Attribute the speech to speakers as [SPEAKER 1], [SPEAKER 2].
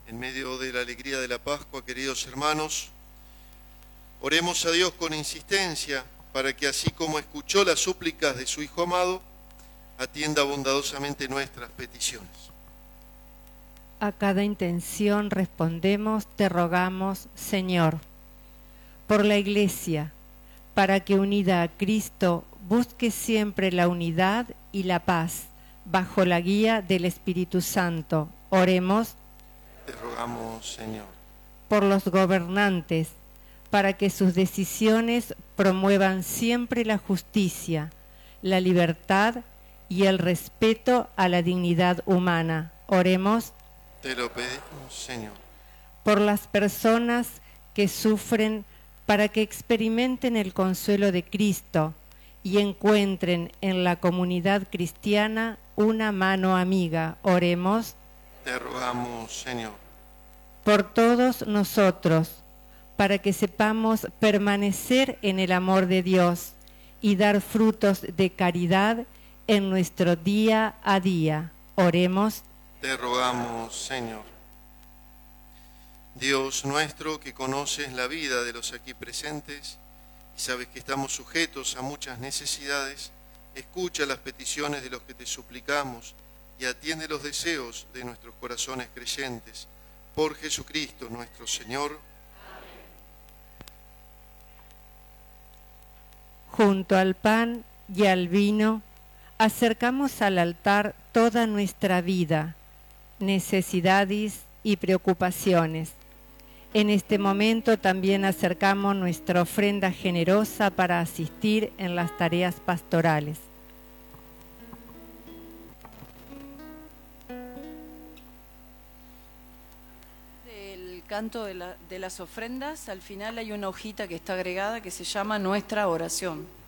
[SPEAKER 1] En medio de la alegría de la Pascua, queridos hermanos, oremos a Dios con insistencia para que, así como escuchó las súplicas de su Hijo amado, atienda bondadosamente nuestras peticiones.
[SPEAKER 2] A cada intención respondemos, te rogamos, Señor, por la Iglesia, para que unida a Cristo busque siempre la unidad y la paz, bajo la guía del Espíritu Santo. Oremos.
[SPEAKER 1] Te rogamos, Señor.
[SPEAKER 2] Por los gobernantes, para que sus decisiones promuevan siempre la justicia, la libertad y el respeto a la dignidad humana. Oremos.
[SPEAKER 1] Te lo pedimos, Señor.
[SPEAKER 2] Por las personas que sufren, para que experimenten el consuelo de Cristo y encuentren en la comunidad cristiana una mano amiga. Oremos.
[SPEAKER 1] Te rogamos, Señor.
[SPEAKER 2] Por todos nosotros, para que sepamos permanecer en el amor de Dios y dar frutos de caridad en nuestro día a día. Oremos.
[SPEAKER 1] Te rogamos, Señor. Dios nuestro, que conoces la vida de los aquí presentes y sabes que estamos sujetos a muchas necesidades, escucha las peticiones de los que te suplicamos y atiende los deseos de nuestros corazones creyentes. Por Jesucristo nuestro Señor.
[SPEAKER 2] Junto al pan y al vino, acercamos al altar toda nuestra vida, necesidades y preocupaciones. En este momento también acercamos nuestra ofrenda generosa para asistir en las tareas pastorales.
[SPEAKER 3] Del canto de las ofrendas, al final hay una hojita que está agregada que se llama Nuestra Oración.